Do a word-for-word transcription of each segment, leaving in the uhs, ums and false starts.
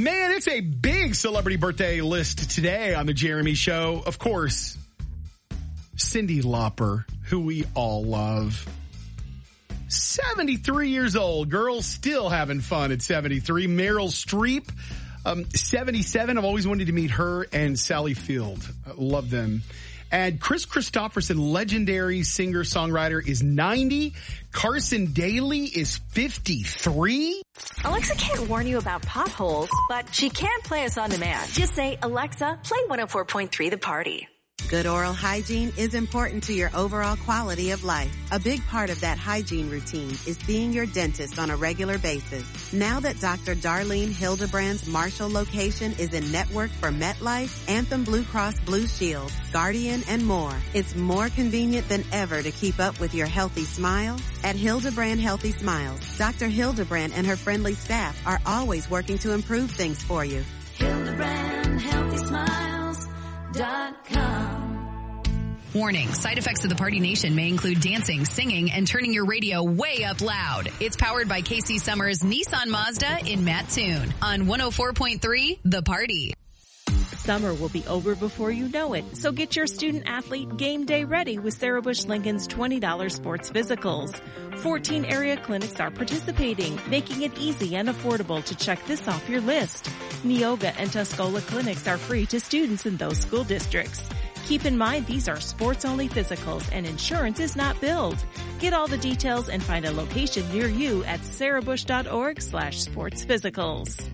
Man, it's a big celebrity birthday list today on the Jeremy Show. Of course, Cyndi Lauper, who we all love. seventy-three years old. Girl still having fun at seventy-three. Meryl Streep, um, seventy-seven. I've always wanted to meet her and Sally Field. I love them. And Chris Christopherson, legendary singer-songwriter, is ninety. Carson Daly is fifty-three. Alexa can't warn you about potholes, but she can play us on demand. Just say, Alexa, play one oh four point three The Party. Good oral hygiene is important to your overall quality of life. A big part of that hygiene routine is seeing your dentist on a regular basis. Now that Doctor Darlene Hildebrand's Marshall location is in network for MetLife, Anthem Blue Cross Blue Shield, Guardian, and more, it's more convenient than ever to keep up with your healthy smile. At Hildebrand Healthy Smiles, Doctor Hildebrand and her friendly staff are always working to improve things for you. Hildebrand Healthy Smiles dot com. Warning, side effects of the Party Nation may include dancing, singing, and turning your radio way up loud. It's powered by K C Summers Nissan Mazda in Mattoon on one oh four point three The Party. Summer will be over before you know it, so get your student-athlete game day ready with Sarah Bush Lincoln's twenty dollars sports physicals. fourteen area clinics are participating, making it easy and affordable to check this off your list. Neoga and Tuscola clinics are free to students in those school districts. Keep in mind these are sports-only physicals and insurance is not billed. Get all the details and find a location near you at sarahbush.org slash sports physicals.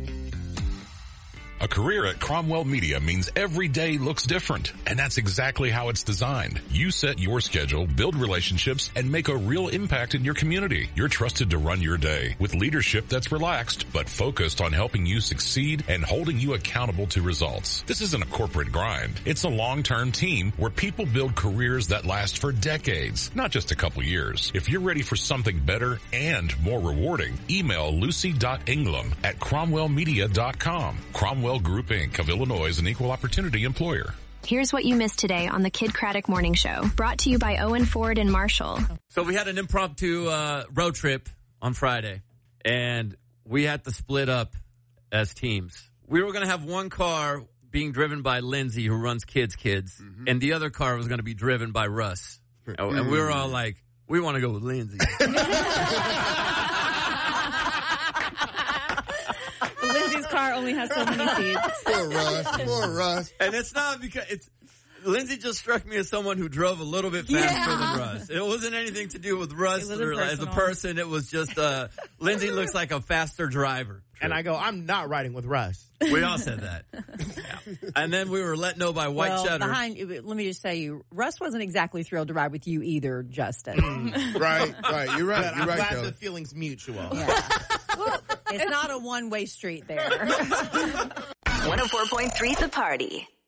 A career at Cromwell Media means every day looks different, and that's exactly how it's designed. You set your schedule, build relationships, and make a real impact in your community. You're trusted to run your day with leadership that's relaxed, but focused on helping you succeed and holding you accountable to results. This isn't a corporate grind. It's a long-term team where people build careers that last for decades, not just a couple years. If you're ready for something better and more rewarding, email lucy.inglum at cromwell media dot com. Cromwell Group, Incorporated of Illinois is an equal opportunity employer. Here's what you missed today on the Kid Craddock Morning Show, brought to you by Owen Ford and Marshall. So we had an impromptu uh, road trip on Friday, and we had to split up as teams. We were going to have one car being driven by Lindsay, who runs Kids Kids, mm-hmm. and the other car was going to be driven by Russ. Mm-hmm. And we were all like, we want to go with Lindsay. Lindsay's car only has so many seats. Poor Russ. Poor Russ. And it's not because it's Lindsay just struck me as someone who drove a little bit faster yeah. than Russ. It wasn't anything to do with Russ or as a person. It was just uh Lindsay looks like a faster driver. True. And I go, I'm not riding with Russ. We all said that. Yeah. And then we were let know by White well, Cheddar. Behind, let me just say, you, Russ wasn't exactly thrilled to ride with you either, Justin. right, right. You're right. But You're I'm right, glad Kelly. the feeling's mutual. Yeah. Well, it's not a one-way street there. one oh four point three The Party.